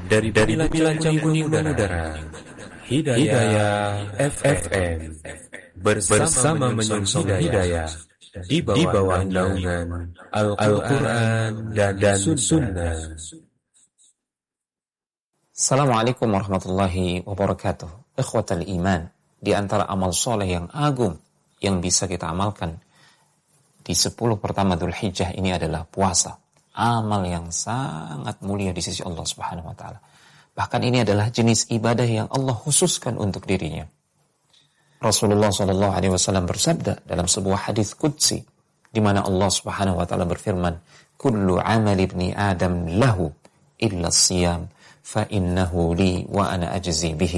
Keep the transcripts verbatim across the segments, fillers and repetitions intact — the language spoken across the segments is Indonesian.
dari dari Bilanjang Kuning Udara, Hidayah F M bersama menyongsong hidayah di bawah naungan Al-Quran dan, dan Sunnah. Assalamualaikum warahmatullahi wabarakatuh. Ikhwatal iman, di antara amal soleh yang agung yang bisa kita amalkan di sepuluh pertama Dzulhijjah ini adalah puasa. Amal yang sangat mulia di sisi Allah Subhanahu wa taala. Bahkan ini adalah jenis ibadah yang Allah khususkan untuk dirinya. Rasulullah shallallahu alaihi wasallam bersabda dalam sebuah hadis qudsi di mana Allah Subhanahu wa taala berfirman, "Kullu 'amali ibni Adam lahu illa as-siyam fa innahu li wa ana ajzi bihi."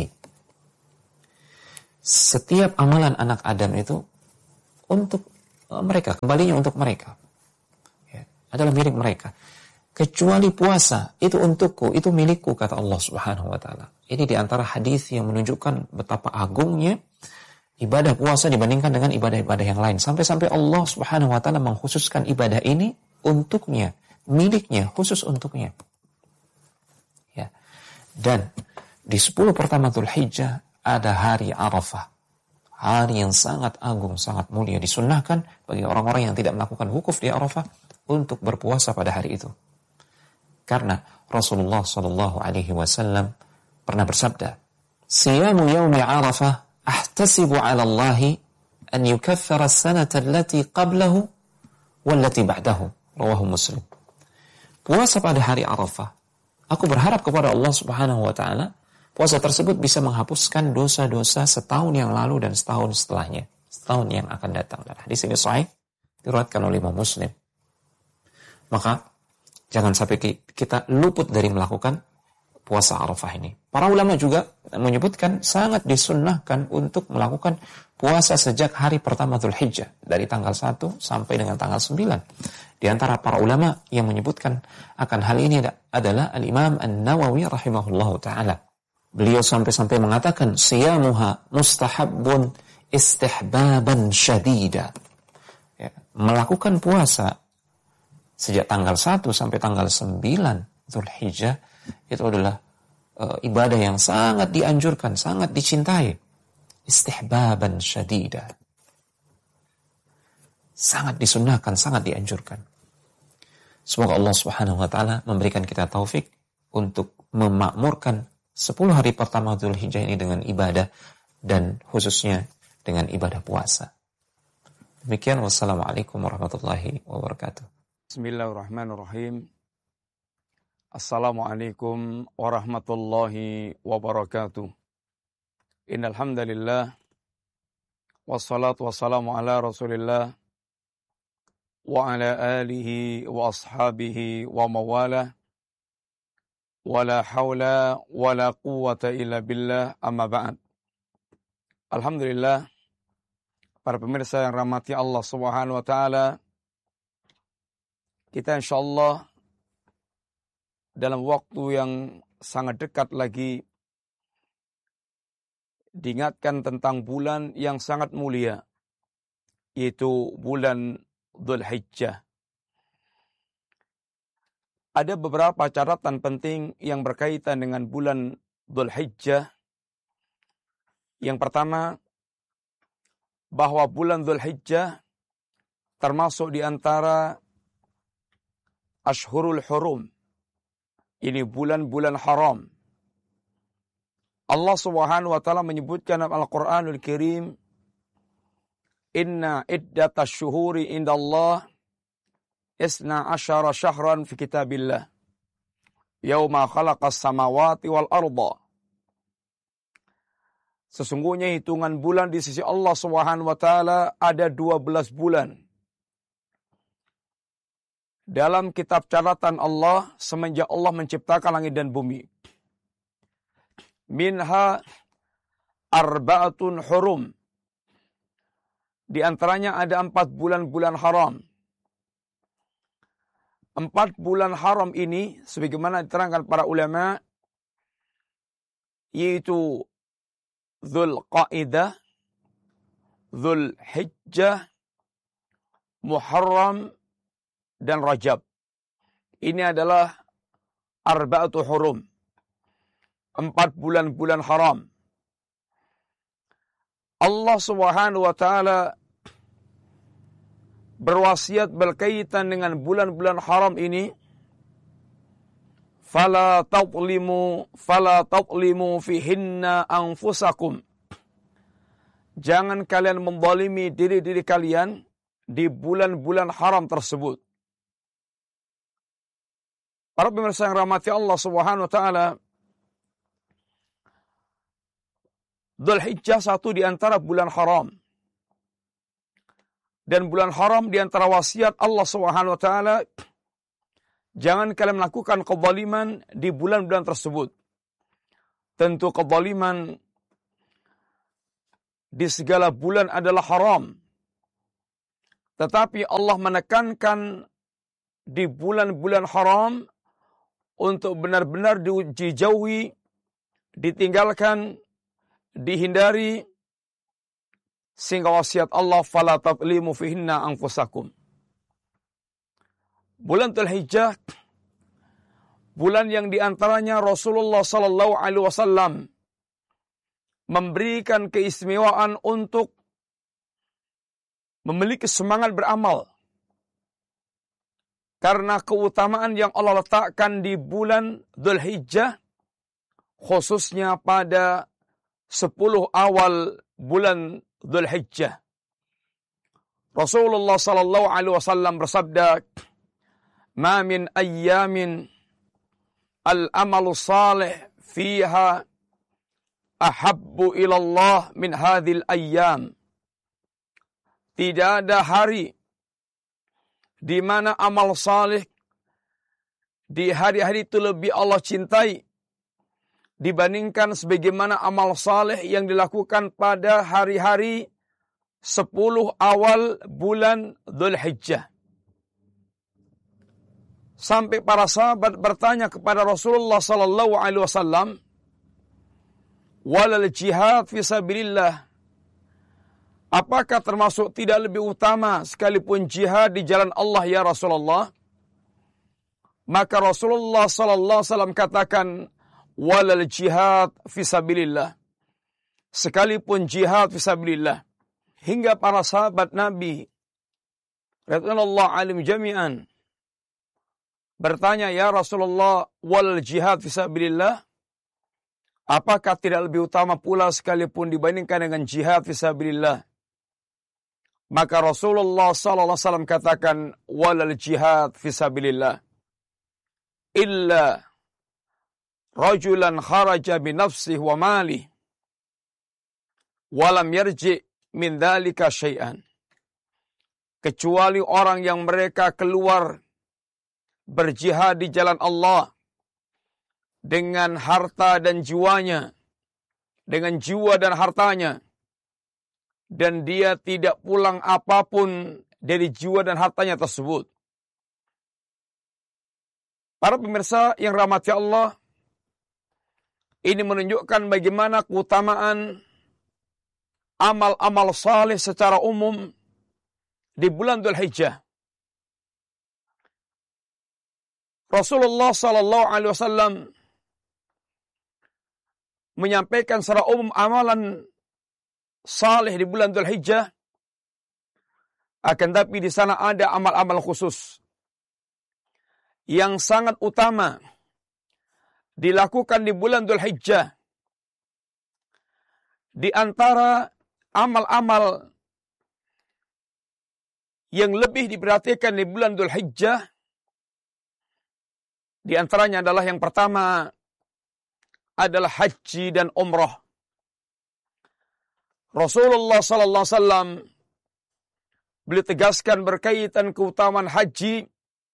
Setiap amalan anak Adam itu untuk mereka, kembalinya untuk mereka. Adalah milik mereka. Kecuali puasa, itu untukku, itu milikku, kata Allah Subhanahu wa taala. Ini di antara hadis yang menunjukkan betapa agungnya ibadah puasa dibandingkan dengan ibadah-ibadah yang lain. Sampai-sampai Allah Subhanahu wa taala mengkhususkan ibadah ini untuknya, miliknya, khusus untuknya. Ya. Dan di sepuluh pertama Dzulhijjah ada hari Arafah. Hari yang sangat agung, sangat mulia, disunnahkan bagi orang-orang yang tidak melakukan wukuf di Arafah untuk berpuasa pada hari itu. Karena Rasulullah sallallahu alaihi wasallam pernah bersabda, "Siyamu yaumi Arafah ahtasibu 'ala Allah an yukaffira as-sanata allati qablahu wallati ba'dahu." Rawahu Muslim. Puasa pada hari Arafah, aku berharap kepada Allah Subhanahu wa taala puasa tersebut bisa menghapuskan dosa-dosa setahun yang lalu dan setahun setelahnya, setahun yang akan datang. Dan hadis ini sahih diriwayatkan oleh Imam Muslim. Maka jangan sampai kita luput dari melakukan puasa Arafah ini. Para ulama juga menyebutkan sangat disunnahkan untuk melakukan puasa sejak hari pertama Dzulhijjah, dari tanggal satu sampai dengan tanggal sembilan. Di antara para ulama yang menyebutkan akan hal ini adalah Al-Imam An-Nawawi rahimahullahu ta'ala. Beliau sampai-sampai mengatakan, "Siyamuha mustahabbun istihbaban syadida." Ya, melakukan puasa sejak tanggal satu sampai tanggal sembilan Dzulhijjah itu adalah uh, ibadah yang sangat dianjurkan, sangat dicintai. Istihbaban syadida. Sangat disunnahkan, sangat dianjurkan. Semoga Allah Subhanahu wa taala memberikan kita taufik untuk memakmurkan sepuluh hari pertama Dzulhijjah ini dengan ibadah dan khususnya dengan ibadah puasa. Demikian, wassalamualaikum warahmatullahi wabarakatuh. Bismillahirrahmanirrahim. Assalamualaikum warahmatullahi wabarakatuh. Innal hamdalillah wassalatu wassalamu ala Rasulillah wa ala alihi wa ashabihi wa mawalah. Wala haula wala quwwata illa billah, amma ba'd. Alhamdulillah, para pemirsa yang rahmati Allah Subhanahu wa taala, kita insyaallah dalam waktu yang sangat dekat lagi diingatkan tentang bulan yang sangat mulia, yaitu bulan Dzulhijjah. Ada beberapa catatan penting yang berkaitan dengan bulan Dzulhijjah. Yang pertama, bahwa bulan Dzulhijjah termasuk di antara Ashhurul Hurum. Ini bulan-bulan haram. Allah Subhanahu wa taala menyebutkan dalam Al-Qur'anul Karim, "Inna iddatash syuhuri indallah isna asyara syahran fi kitabillah yauma khalaqas samawati wal arda." Sesungguhnya hitungan bulan di sisi Allah Subhanahu wa taala ada dua belas bulan dalam kitab catatan Allah semenjak Allah menciptakan langit dan bumi. Minha arba'atun hurum. Di antaranya ada empat bulan-bulan haram. Empat bulan haram ini, sebagaimana diterangkan para ulama, yaitu Dzulqa'dah, Dzulhijjah, Muharram, dan Rajab. Ini adalah arba'atu hurum. empat bulan-bulan haram. Allah Subhanahu wa taala berwasiat berkaitan dengan bulan-bulan haram ini, fala tadlimu fala tadlimu fihinna anfusakum. Jangan kalian menzalimi diri-diri kalian di bulan-bulan haram tersebut. Para pemirsa yang rahmati Allah Subhanahu wa taala, Dzulhijjah satu di antara bulan haram. Dan bulan haram di antara wasiat Allah Subhanahu wa taala, jangan kalian melakukan kezaliman di bulan-bulan tersebut. Tentu kezaliman di segala bulan adalah haram. Tetapi Allah menekankan di bulan-bulan haram untuk benar-benar dijauhi, ditinggalkan, dihindari, sehingga wasiat Allah fala tadlimu fihinna anfusakum. Bulan Dzulhijjah, bulan yang diantaranya Rasulullah sallallahu alaihi wasallam memberikan keistimewaan untuk memiliki semangat beramal. Karena keutamaan yang Allah letakkan di bulan Dzulhijjah, khususnya pada sepuluh awal bulan Dzulhijjah. Rasulullah sallallahu alaihi wasallam bersabda, "Ma min ayyamin al-amalu salih fiha ahabbu ila Allah min hadhil ayyam." Tidak ada hari di mana amal salih di hari-hari itu lebih Allah cintai dibandingkan sebagaimana amal saleh yang dilakukan pada hari-hari sepuluh awal bulan Dzulhijjah. Sampai para sahabat bertanya kepada Rasulullah sallallahu alaihi wasallam, "Walal jihad fi sabilillah?" Apakah termasuk tidak lebih utama sekalipun jihad di jalan Allah ya Rasulullah? Maka Rasulullah sallallahu alaihi wasallam katakan, walal jihad fisabilillah. Sekalipun jihad fisabilillah. Hingga para sahabat Nabi radhiyallahu anhum jami'an bertanya, ya Rasulullah, walal jihad fisabilillah? Apakah tidak lebih utama pula sekalipun dibandingkan dengan jihad fisabilillah? Maka Rasulullah sallallahu alaihi wasallam katakan, walal jihad fisabilillah illa rajulan kharaja binafsihi wa malih walam yarji min dzalika syai'an. Kecuali orang yang mereka keluar berjihad di jalan Allah dengan harta dan jiwanya, dengan jiwa dan hartanya, dan dia tidak pulang apapun dari jiwa dan hartanya tersebut. Para pemirsa yang rahmati Allah, ini menunjukkan bagaimana keutamaan amal-amal saleh secara umum di bulan Dzulhijjah. Rasulullah sallallahu alaihi wasallam menyampaikan secara umum amalan saleh di bulan Dzulhijjah, akan tapi di sana ada amal-amal khusus yang sangat utama dilakukan di bulan Dzulhijjah. Di antara amal-amal yang lebih diperhatikan di bulan Dzulhijjah, di antaranya adalah yang pertama adalah haji dan umrah. Rasulullah sallallahu alaihi wasallam beliau tegaskan berkaitan keutamaan haji,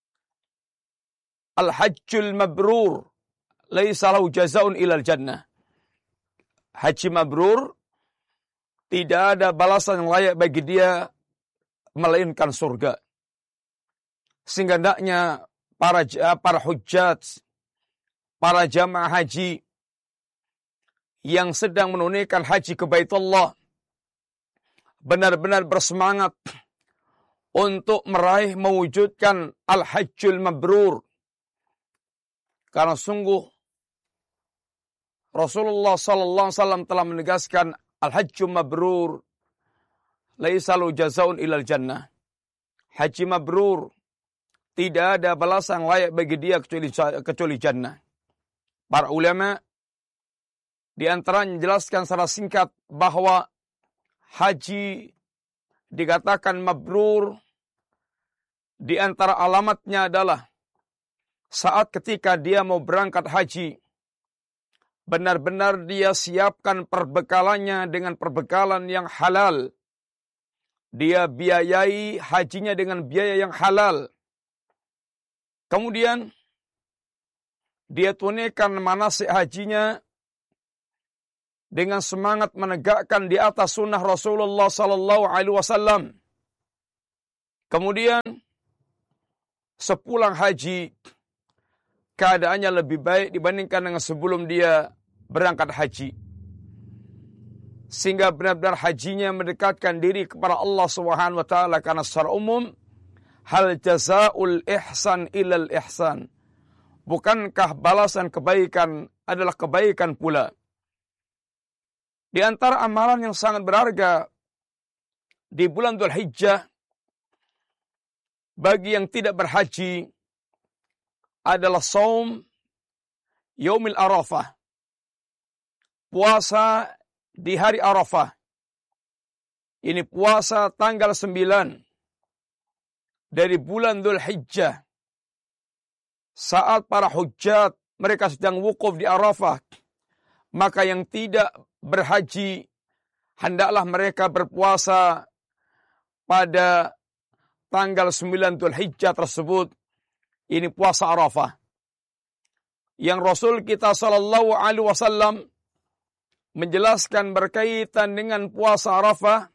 al-hajjul mabrur laisa lahu jazaa'un ilal jannah. Haji mabrur tidak ada balasan yang layak bagi dia melainkan surga. Sehingga hendaknya para para hujjat, para jamaah haji yang sedang menunaikan haji ke Baitullah benar-benar bersemangat untuk meraih mewujudkan al-hajjul mabrur. Karena sungguh Rasulullah sallallahu alaihi wasallam telah menegaskan al-hajju mabrur laisa lahu jazaa'un ilal jannah. Haji mabrur, tidak ada balasan layak bagi dia kecuali kecuali jannah. Para ulama di antaranya menjelaskan secara singkat bahwa haji dikatakan mabrur, di antara alamatnya adalah saat ketika dia mau berangkat haji, benar-benar dia siapkan perbekalannya dengan perbekalan yang halal. Dia biayai hajinya dengan biaya yang halal. Kemudian dia tunaikan manasik hajinya dengan semangat menegakkan di atas sunnah Rasulullah sallallahu alaihi wasallam. Kemudian sepulang haji, keadaannya lebih baik dibandingkan dengan sebelum dia berangkat haji. Sehingga benar-benar hajinya mendekatkan diri kepada Allah Subhanahu wa taala, karena secara umum hal jazaa'ul ihsan ilal ihsan. Bukankah balasan kebaikan adalah kebaikan pula? Di antara amalan yang sangat berharga di bulan Dzulhijjah bagi yang tidak berhaji adalah saum yaumil Arafah. Puasa di hari Arafah. Ini puasa tanggal sembilan dari bulan Dzulhijjah. Saat para hujjat mereka sedang wukuf di Arafah, maka yang tidak berhaji hendaklah mereka berpuasa pada tanggal sembilan Dzulhijjah tersebut. Ini puasa Arafah yang Rasul kita sallallahu alaihi wasallam menjelaskan berkaitan dengan puasa Arafah.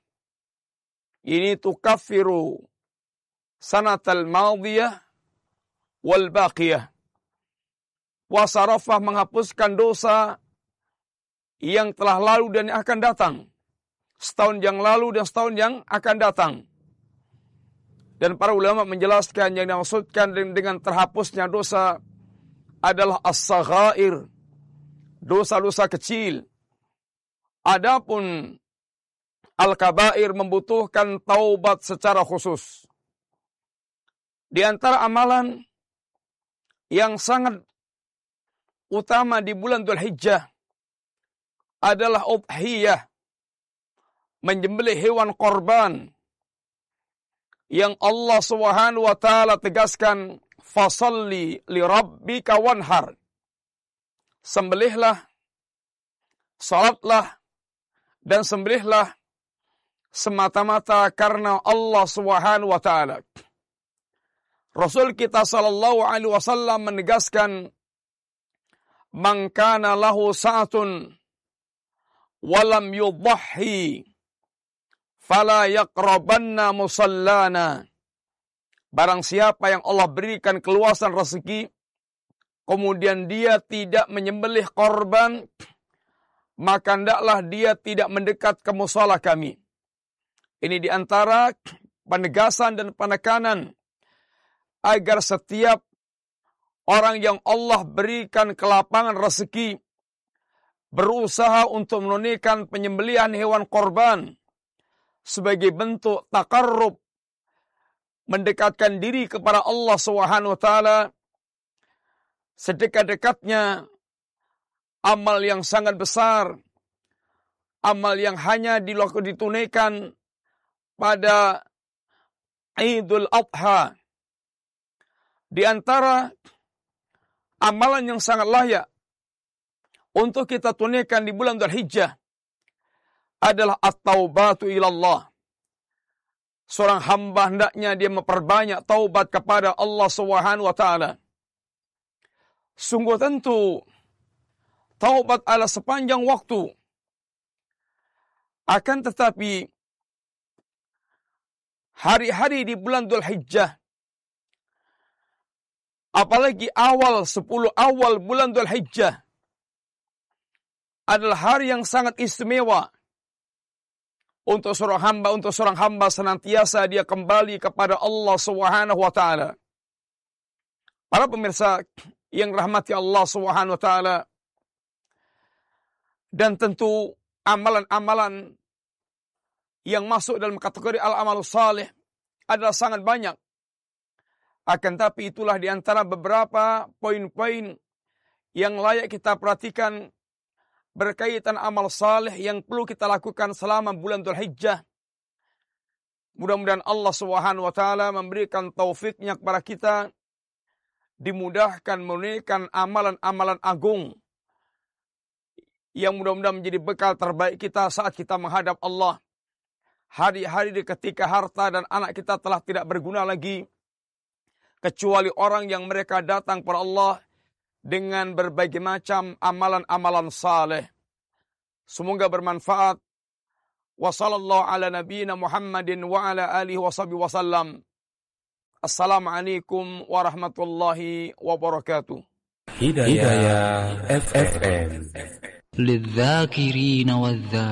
Ini tukaffiru sanatal madiyah wal baqiyah. Puasa Arafah menghapuskan dosa yang telah lalu dan yang akan datang. Setahun yang lalu dan setahun yang akan datang. Dan para ulama menjelaskan yang dimaksudkan dengan terhapusnya dosa adalah as-saghair, dosa-dosa kecil. Adapun al-kabair membutuhkan taubat secara khusus. Di antara amalan yang sangat utama di bulan Dzulhijjah adalah udhiyah, menyembelih hewan korban yang Allah Subhanahu wa taala tegaskan, fasalli li rabbika wanhar. Sembelihlah, salatlah dan sembelihlah semata-mata karena Allah Subhanahu wa taala. Rasul kita sallallahu alaihi wasallam menegaskan, man kana lahu sa'atun wa lam yudhhi fala yaqrabanna musallana. Barang siapa yang Allah berikan keluasan rezeki, kemudian dia tidak menyembelih korban, maka hendaklah dia tidak mendekat ke musala kami. Ini diantara penegasan dan penekanan agar setiap orang yang Allah berikan kelapangan rezeki berusaha untuk menunaikan penyembelihan hewan korban sebagai bentuk takarrub, mendekatkan diri kepada Allah Subhanahu wa taala. Sedekat-dekatnya amal yang sangat besar, amal yang hanya ditunaikan pada Idul Adha. Di antara amalan yang sangat layak untuk kita tunaikan di bulan Dzulhijjah adalah at-taubatu ilallah. Seorang hamba hendaknya dia memperbanyak taubat kepada Allah Subhanahu wa taala. Sungguh tentu taubat adalah sepanjang waktu. Akan tetapi hari-hari di bulan Dzulhijjah, apalagi awal sepuluh awal bulan Dzulhijjah, adalah hari yang sangat istimewa untuk seorang hamba, untuk seorang hamba senantiasa dia kembali kepada Allah Subhanahu wa taala. Para pemirsa yang rahmati Allah Subhanahu wa taala, Dan tentu amalan-amalan yang masuk dalam kategori al-amalus salih adalah sangat banyak. Akan tapi itulah di antara beberapa poin-poin yang layak kita perhatikan berkaitan amal saleh yang perlu kita lakukan selama bulan Dzulhijjah. Mudah-mudahan Allah Subhanahu wa taala memberikan taufiknya kepada kita, dimudahkan menunaikan amalan-amalan agung yang mudah-mudahan menjadi bekal terbaik kita saat kita menghadap Allah. Hari-hari ketika harta dan anak kita telah tidak berguna lagi, kecuali orang yang mereka datang kepada Allah dengan berbagai macam amalan-amalan saleh. Semoga bermanfaat. Wa sallallahu ala nabiyyina Muhammadin wa ala alihi wa sahbihi wasallam. Assalamualaikum warahmatullahi wabarakatuh. Hidayah F M. للذاكرين والذاكرين